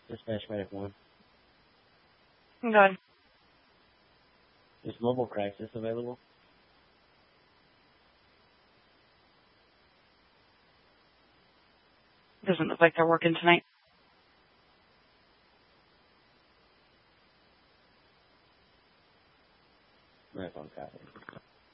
Dispatch Medic 1. Good. Is Mobile Crisis available? Doesn't look like they're working tonight. My phone copy.